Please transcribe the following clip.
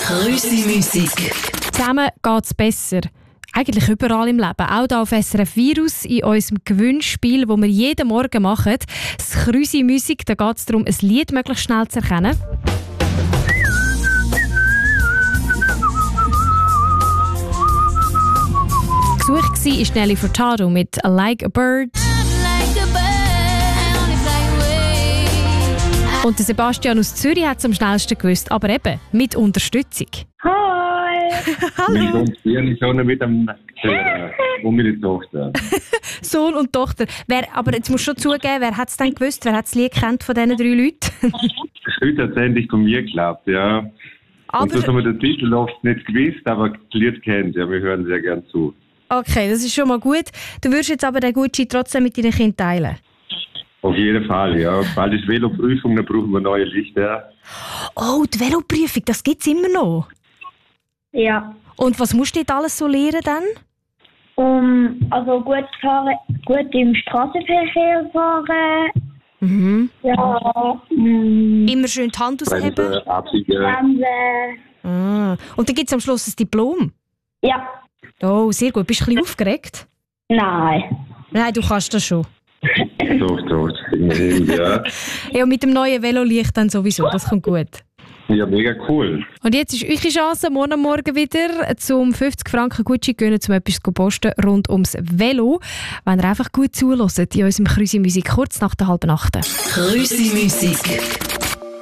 Krüsi-Musik. Zusammen geht's besser. Eigentlich überall im Leben. Auch hier auf SRF Virus in unserem Gewinnspiel, das wir jeden Morgen machen. Das Krüsi-Musik, da geht es darum, ein Lied möglichst schnell zu erkennen. Gesucht war Nelly Furtado mit «Like a Bird». Und der Sebastian aus Zürich hat es am schnellsten gewusst, aber eben mit Unterstützung. Hi! Hallo! Ich schon mit dem und meine Tochter. Sohn und Tochter. Aber jetzt musst du schon zugeben, wer hat es denn gewusst? Wer hat das Lied gekannt von diesen 3 Leuten? Heute hat es endlich von mir geklappt, ja. Aber und so haben wir den Titel oft nicht gewusst, aber das Lied kennt, ja, wir hören sehr gern zu. okay, das ist schon mal gut. Du würdest jetzt aber den Gutschein trotzdem mit deinen Kindern teilen? Auf jeden Fall, ja. Bald ist Veloprüfung, dann brauchen wir neue Lichter. Oh, die Veloprüfung, das gibt es immer noch? Ja. Und was musst du dort alles so lernen dann? Also gut fahren, gut im Straßenverkehr fahren. Mhm. Ja. Immer schön die Hand ausheben? Absiegen. Ah. Und dann gibt es am Schluss ein Diplom? Ja. Oh, sehr gut. Bist du ein bisschen aufgeregt? Nein. Nein, du kannst das schon. Doch, ja. Ja, mit dem neuen Velolicht dann sowieso, das kommt gut. Ja, mega cool. Und jetzt ist eure Chance, morgen wieder zum 50 Franken Gutschein gönnen, um etwas zu posten rund ums Velo. Wenn ihr einfach gut zuhört in unserem Krüsi-Musik kurz nach der 7:30. Krüsi-Musik.